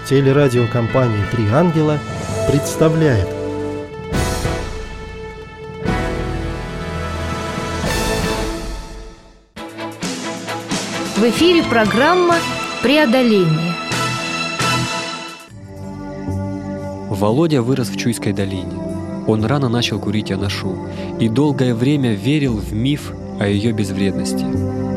Телерадиокомпания «Три ангела» представляет. В эфире программа «Преодоление». Володя вырос в Чуйской долине. Он рано начал курить анашу и долгое время верил в миф о ее безвредности.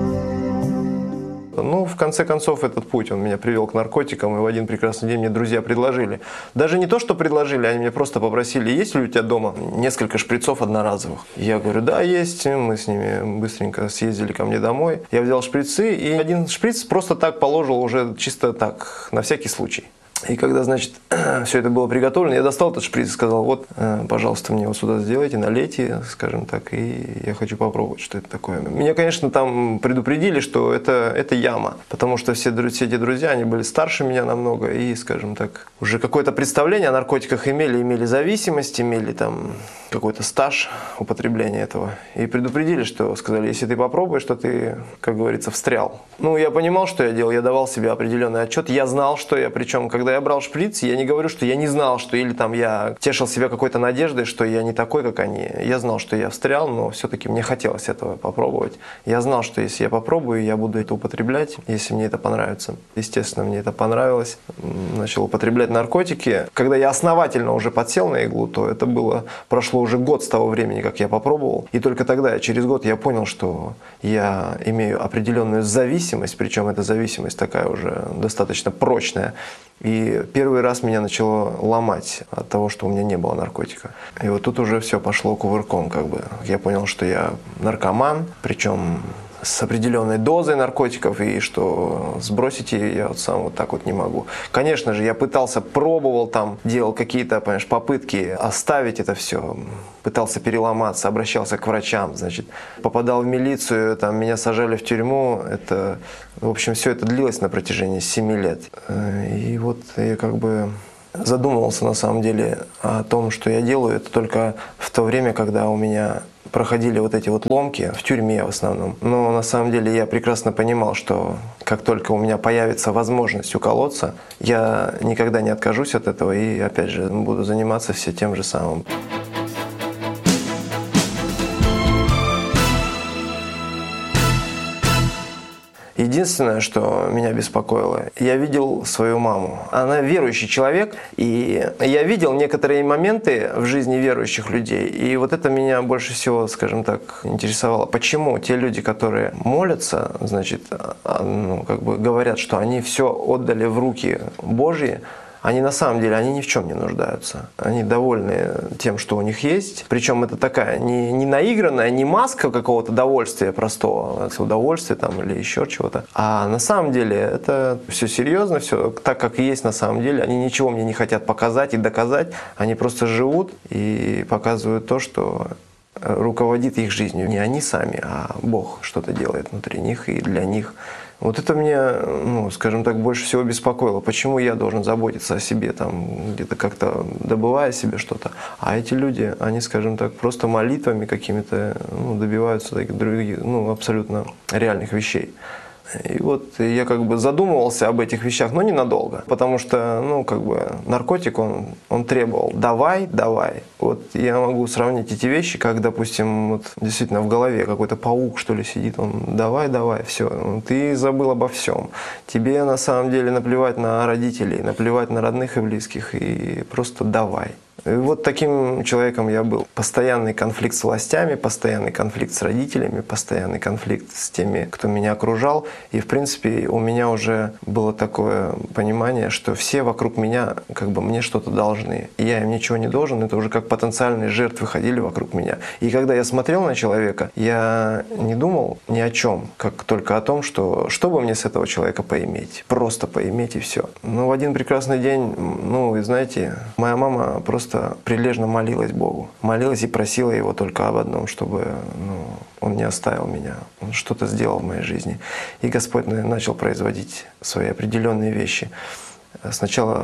В конце концов, этот путь, он меня привел к наркотикам, и в один прекрасный день мне друзья предложили. Даже не то, что предложили, они меня просто попросили: есть ли у тебя дома несколько шприцов одноразовых? Я говорю: да, есть. Мы с ними быстренько съездили ко мне домой. Я взял шприцы, и один шприц просто так положил, уже чисто так, на всякий случай. И когда, значит, все это было приготовлено, я достал этот шприц и сказал: вот, пожалуйста, мне вот сюда сделайте, налейте, скажем так, и я хочу попробовать, что это такое. Меня, конечно, там предупредили, что это яма, потому что все эти друзья, они были старше меня намного, и, скажем так, уже какое-то представление о наркотиках имели зависимость, имели там какой-то стаж употребления этого. И предупредили, что сказали: если ты попробуешь, то ты, как говорится, встрял. Я понимал, что я делал, я давал себе определенный отчет, я знал, что я, причем, когда я брал шприц, я не говорю, что я не знал, что или там я тешил себя какой-то надеждой, что я не такой, как они. Я знал, что я встрял, но все-таки мне хотелось этого попробовать. Я знал, что если я попробую, я буду это употреблять, если мне это понравится. Естественно, мне это понравилось. Начал употреблять наркотики. Когда я основательно уже подсел на иглу, то это прошло уже год с того времени, как я попробовал. И только тогда, через год, я понял, что я имею определенную зависимость, причем эта зависимость такая уже достаточно прочная. И первый раз меня начало ломать от того, что у меня не было наркотика. И вот тут уже все пошло кувырком, как бы. Я понял, что я наркоман, причем с определенной дозой наркотиков, и что сбросить ее я вот сам вот так вот не могу. Конечно же, я пытался, пробовал там, делал какие-то, попытки оставить это все, пытался переломаться, обращался к врачам, значит, попадал в милицию, там, меня сажали в тюрьму, в общем, все это длилось на протяжении 7 лет. И вот я как бы задумывался на самом деле о том, что я делаю, это только в то время, когда у меня проходили вот эти вот ломки, в тюрьме в основном. Но на самом деле я прекрасно понимал, что как только у меня появится возможность уколоться, я никогда не откажусь от этого и опять же буду заниматься все тем же самым. Единственное, что меня беспокоило, я видел свою маму. Она верующий человек, и я видел некоторые моменты в жизни верующих людей. И вот это меня больше всего, скажем так, интересовало. Почему те люди, которые молятся, значит, говорят, что они все отдали в руки Божьи, они на самом деле, они ни в чем не нуждаются. Они довольны тем, что у них есть. Причем это такая не наигранная, не маска какого-то довольствия простого, удовольствия там или еще чего-то. А на самом деле это все серьезно, все так, как и есть на самом деле. Они ничего мне не хотят показать и доказать. Они просто живут и показывают то, что руководит их жизнью. Не они сами, а Бог что-то делает внутри них и для них. Вот это меня, скажем так, больше всего беспокоило. Почему я должен заботиться о себе, там, где-то как-то добывая себе что-то. А эти люди, они, скажем так, просто молитвами какими-то добиваются таких других, абсолютно реальных вещей. И вот я как бы задумывался об этих вещах, но ненадолго, потому что, наркотик, он требовал давай. Вот я могу сравнить эти вещи, как, допустим, вот действительно в голове какой-то паук, что ли, сидит, он давай, все, ты забыл обо всем. Тебе на самом деле наплевать на родителей, наплевать на родных и близких, и просто давай. И вот таким человеком я был. Постоянный конфликт с властями, постоянный конфликт с родителями, постоянный конфликт с теми, кто меня окружал. И, в принципе, у меня уже было такое понимание, что все вокруг меня мне что-то должны. И я им ничего не должен. Это уже как потенциальные жертвы ходили вокруг меня. И когда я смотрел на человека, я не думал ни о чем, как только о том, что бы мне с этого человека поиметь. Просто поиметь и все. Но в один прекрасный день, вы знаете, моя мама просто прилежно молилась Богу. Молилась и просила Его только об одном, чтобы Он не оставил меня. Он что-то сделал в моей жизни. И Господь начал производить свои определенные вещи. Сначала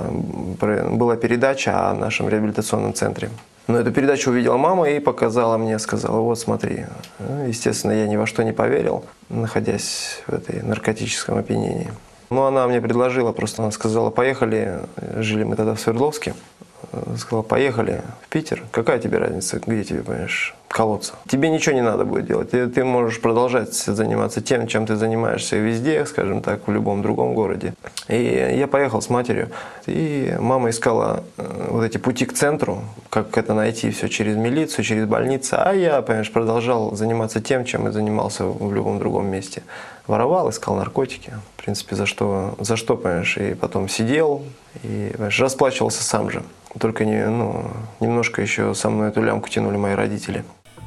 была передача о нашем реабилитационном центре. Но эту передачу увидела мама и показала мне, сказала: вот смотри. Естественно, я ни во что не поверил, находясь в этой наркотическом опьянении. Но она мне предложила, просто она сказала, поехали, жили мы тогда в Свердловске, сказала, поехали в Питер, какая тебе разница, где тебе, понимаешь, колоться. Тебе ничего не надо будет делать, ты можешь продолжать заниматься тем, чем ты занимаешься везде, скажем так, в любом другом городе. И я поехал с матерью, и мама искала вот эти пути к центру, как это найти, все через милицию, через больницу, а я, понимаешь, продолжал заниматься тем, чем и занимался в любом другом месте. Воровал, искал наркотики, в принципе, за что, понимаешь, и потом сидел, и, понимаешь, расплачивался сам же. Только немножко еще со мной эту лямку тянули мои родители.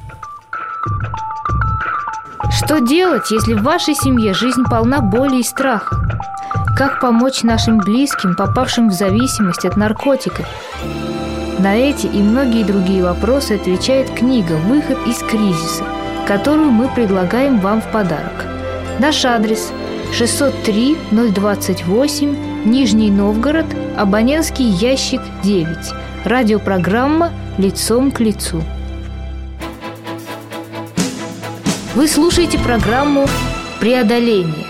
Что делать, если в вашей семье жизнь полна боли и страха? Как помочь нашим близким, попавшим в зависимость от наркотиков? На эти и многие другие вопросы отвечает книга «Выход из кризиса», которую мы предлагаем вам в подарок. Наш адрес – 603-028, Нижний Новгород, абонентский ящик 9. Радиопрограмма «Лицом к лицу». Вы слушаете программу «Преодоление».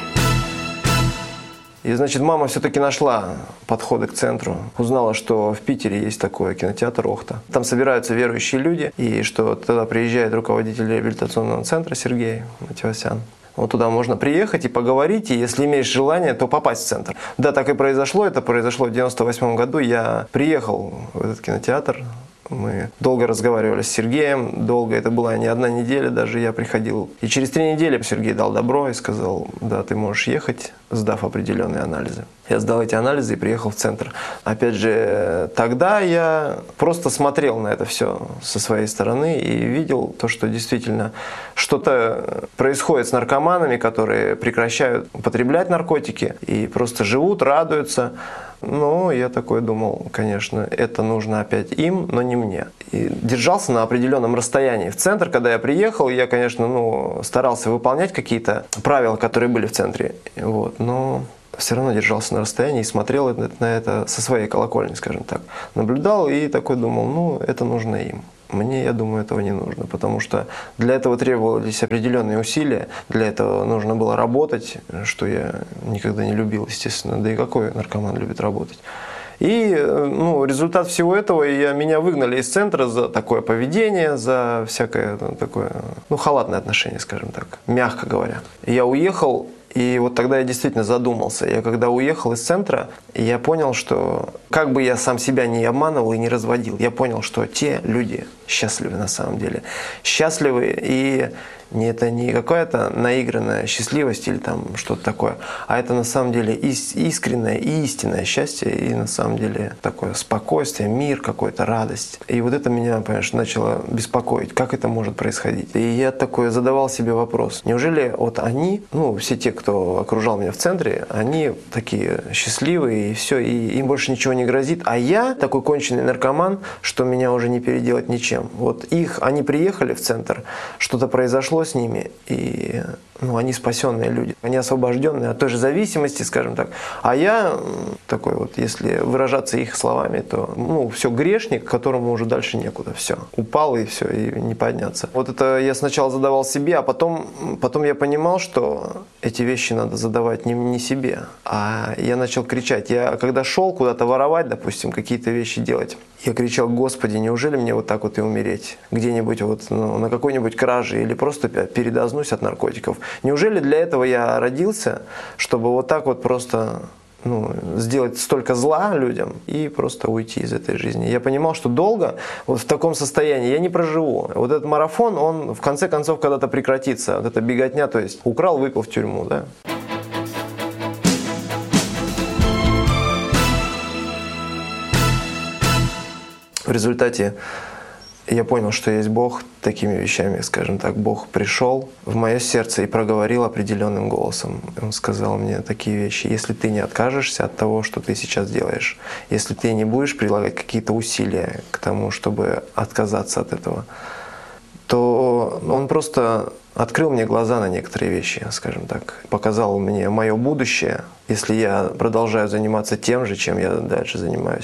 И, значит, мама все-таки нашла подходы к центру. Узнала, что в Питере есть такой кинотеатр «Охта». Там собираются верующие люди, и что туда приезжает руководитель реабилитационного центра Сергей Матевосян. Вот туда можно приехать и поговорить, и если имеешь желание, то попасть в центр. Да, так и произошло. Это произошло в 1998 году. Я приехал в этот кинотеатр. Мы долго разговаривали с Сергеем, долго, это была не одна неделя даже, я приходил. И через 3 недели Сергей дал добро и сказал, да, ты можешь ехать, сдав определенные анализы. Я сдал эти анализы и приехал в центр. Опять же, тогда я просто смотрел на это все со своей стороны и видел то, что действительно что-то происходит с наркоманами, которые прекращают употреблять наркотики и просто живут, радуются. Но я такой думал, конечно, это нужно опять им, но не мне. И держался на определенном расстоянии. В центр, когда я приехал, я, конечно, старался выполнять какие-то правила, которые были в центре. Вот, но все равно держался на расстоянии и смотрел на это со своей колокольни, скажем так. Наблюдал и такой думал, это нужно им. Мне, я думаю, этого не нужно, потому что для этого требовались определенные усилия, для этого нужно было работать, что я никогда не любил, естественно, да и какой наркоман любит работать. И результат всего этого, меня выгнали из центра за такое поведение, за всякое такое, халатное отношение, скажем так, мягко говоря. Я уехал. И вот тогда я действительно задумался. Я когда уехал из центра, я понял, что как бы я сам себя не обманывал и не разводил, я понял, что те люди счастливы на самом деле. Счастливы, и это не какая-то наигранная счастливость или там что-то такое, а это на самом деле искреннее и истинное счастье, и на самом деле такое спокойствие, мир, какая-то радость. И вот это меня, понимаешь, начало беспокоить, как это может происходить. И я такой задавал себе вопрос, неужели вот они, все те, кто окружал меня в центре, они такие счастливые, и все, и им больше ничего не грозит, а я такой конченый наркоман, что меня уже не переделать ничем. Вот они приехали в центр, что-то произошло с ними, и они спасенные люди, они освобожденные от той же зависимости, скажем так. А я такой вот, если выражаться их словами, то все, грешник, которому уже дальше некуда, все, упал и все, и не подняться. Вот это я сначала задавал себе, а потом я понимал, что эти вещи надо задавать не себе, а я начал кричать. Я когда шел куда-то воровать, допустим, какие-то вещи делать, я кричал: Господи, неужели мне вот так вот и умереть? Где-нибудь на какой-нибудь краже или просто передознусь от наркотиков. Неужели для этого я родился, чтобы вот так вот просто сделать столько зла людям и просто уйти из этой жизни? Я понимал, что долго вот в таком состоянии я не проживу. Вот этот марафон, он в конце концов когда-то прекратится. Вот эта беготня, то есть украл, выпил в тюрьму, да? В результате я понял, что есть Бог такими вещами, скажем так. Бог пришел в мое сердце и проговорил определенным голосом. Он сказал мне такие вещи: если ты не откажешься от того, что ты сейчас делаешь, если ты не будешь прилагать какие-то усилия к тому, чтобы отказаться от этого, то он просто открыл мне глаза на некоторые вещи, скажем так. Показал мне мое будущее, если я продолжаю заниматься тем же, чем я дальше занимаюсь.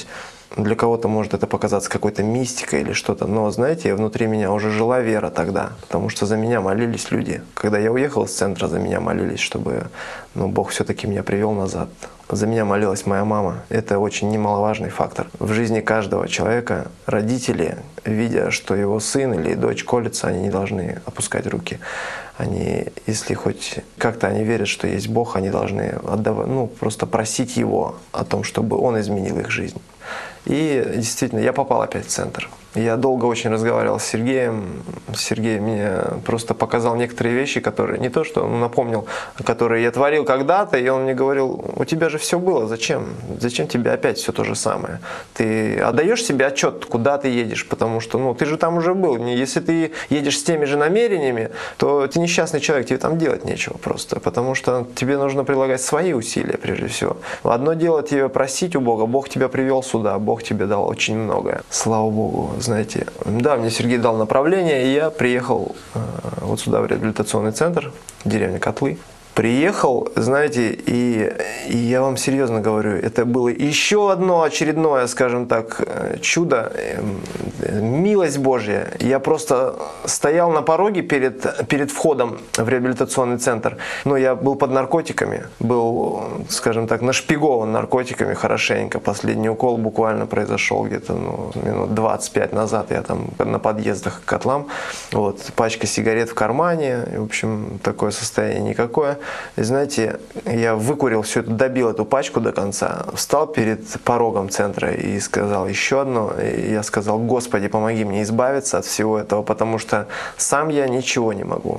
Для кого-то может это показаться какой-то мистикой или что-то, но, знаете, внутри меня уже жила вера тогда, потому что за меня молились люди. Когда я уехал из центра, за меня молились, чтобы Бог все-таки меня привел назад. За меня молилась моя мама. Это очень немаловажный фактор. В жизни каждого человека родители, видя, что его сын или дочь колется, они не должны опускать руки. Они, если хоть как-то они верят, что есть Бог, они должны просто просить Его о том, чтобы Он изменил их жизнь. И действительно, я попал опять в центр. Я долго очень разговаривал с Сергеем. Сергей мне просто показал некоторые вещи, которые не то, что он напомнил, которые я творил когда-то, и он мне говорил: у тебя же все было, зачем? Зачем тебе опять все то же самое? Ты отдаешь себе отчет, куда ты едешь, потому что ты же там уже был. Если ты едешь с теми же намерениями, то ты несчастный человек, тебе там делать нечего просто, потому что тебе нужно прилагать свои усилия прежде всего. Одно дело тебе просить у Бога, Бог тебя привел сюда, Бог тебе дал очень многое. Слава Богу, знаете. Да, мне Сергей дал направление, и я приехал вот сюда, в реабилитационный центр, деревня Котлы. Приехал, знаете, и я вам серьезно говорю, это было еще одно очередное, скажем так, чудо, милость Божья. Я просто стоял на пороге перед входом в реабилитационный центр, но я был под наркотиками, был, скажем так, нашпигован наркотиками хорошенько. Последний укол буквально произошел где-то минут 25 назад. Я там на подъездах к котлам, пачка сигарет в кармане, в общем, такое состояние никакое. И знаете, я выкурил все это, добил эту пачку до конца, встал перед порогом центра и сказал еще одно. И я сказал: Господи, помоги мне избавиться от всего этого, потому что сам я ничего не могу.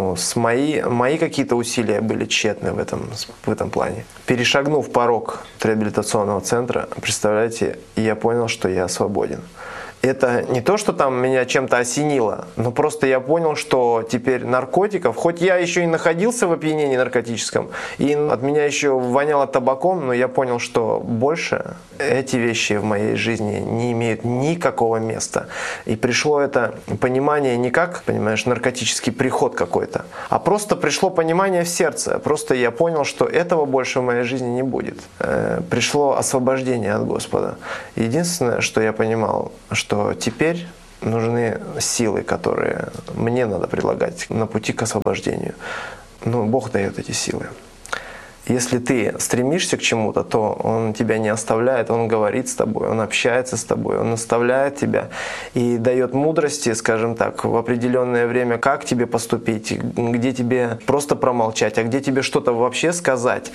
Мои какие-то усилия были тщетны в этом плане. Перешагнув порог реабилитационного центра, представляете, я понял, что я свободен. Это не то, что там меня чем-то осенило, но просто я понял, что теперь наркотиков, хоть я еще и находился в опьянении наркотическом, и от меня еще воняло табаком, но я понял, что больше эти вещи в моей жизни не имеют никакого места. И пришло это понимание не как, понимаешь, наркотический приход какой-то, а просто пришло понимание в сердце. Просто я понял, что этого больше в моей жизни не будет. Пришло освобождение от Господа. Единственное, что я понимал, что теперь нужны силы, которые мне надо прилагать на пути к освобождению. Бог дает эти силы. Если ты стремишься к чему-то, то Он тебя не оставляет, Он говорит с тобой, Он общается с тобой, Он наставляет тебя и дает мудрости, скажем так, в определенное время, как тебе поступить, где тебе просто промолчать, а где тебе что-то вообще сказать.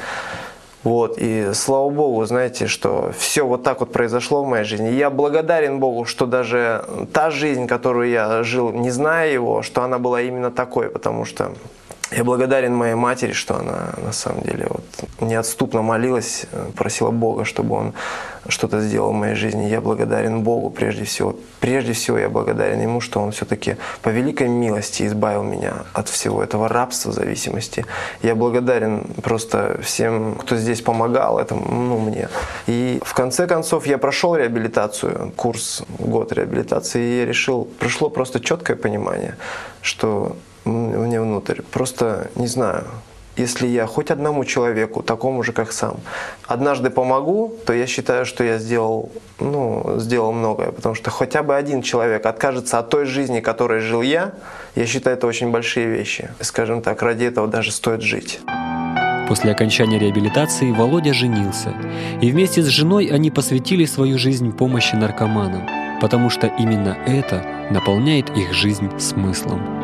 И слава Богу, знаете, что все вот так вот произошло в моей жизни. Я благодарен Богу, что даже та жизнь, которую я жил, не зная Его, что она была именно такой, потому что я благодарен моей матери, что она на самом деле неотступно молилась, просила Бога, чтобы Он что-то сделал в моей жизни. Я благодарен Богу прежде всего. Прежде всего я благодарен Ему, что Он все-таки по великой милости избавил меня от всего этого рабства, зависимости. Я благодарен просто всем, кто здесь помогал этому, мне. И в конце концов я прошел реабилитацию, год реабилитации, и я решил, пришло просто четкое понимание, что мне внутрь. Просто не знаю, если я хоть одному человеку, такому же, как сам, однажды помогу, то я считаю, что я сделал многое. Потому что хотя бы один человек откажется от той жизни, которой жил я считаю, это очень большие вещи. Скажем так, ради этого даже стоит жить. После окончания реабилитации Володя женился. И вместе с женой они посвятили свою жизнь помощи наркоманам, потому что именно это наполняет их жизнь смыслом.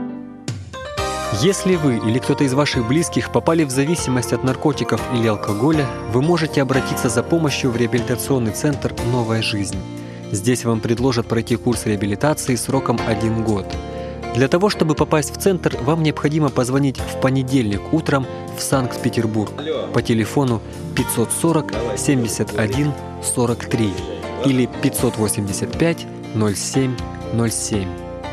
Если вы или кто-то из ваших близких попали в зависимость от наркотиков или алкоголя, вы можете обратиться за помощью в реабилитационный центр «Новая жизнь». Здесь вам предложат пройти курс реабилитации сроком 1 год. Для того, чтобы попасть в центр, вам необходимо позвонить в понедельник утром в Санкт-Петербург по телефону 540 71 43 или 585 07 07.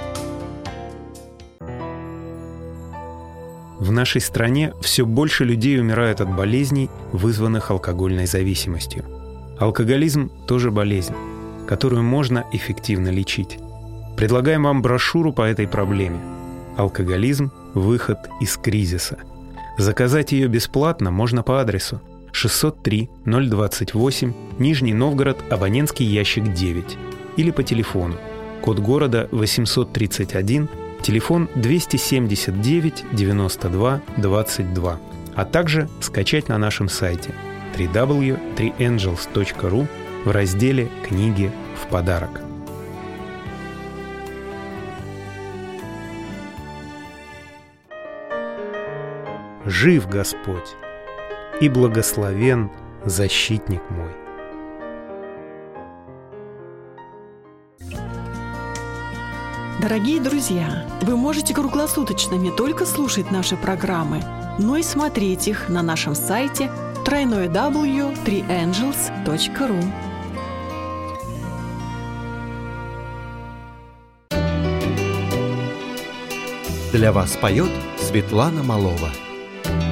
В нашей стране все больше людей умирают от болезней, вызванных алкогольной зависимостью. Алкоголизм – тоже болезнь, которую можно эффективно лечить. Предлагаем вам брошюру по этой проблеме «Алкоголизм. Выход из кризиса». Заказать ее бесплатно можно по адресу 603 028, Нижний Новгород, абонентский ящик 9. Или по телефону. Код города 831, телефон 279 92 22. А также скачать на нашем сайте www.3angels.ru в разделе «Книги в подарок». Жив Господь, и благословен защитник мой. Дорогие друзья, вы можете круглосуточно не только слушать наши программы, но и смотреть их на нашем сайте www.3angels.ru. Для вас поет Светлана Малова.